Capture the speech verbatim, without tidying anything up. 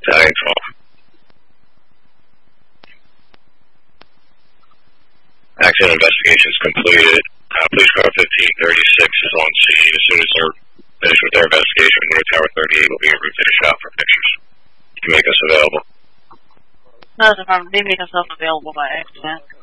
nine twelve. Accident investigation is completed. Uh, police car fifteen thirty-six is on scene. As soon as they're finished with their investigation, North Tower thirty-eight will be en route to the shop for pictures. You can make us available. No, if I'm leaving myself available by accident.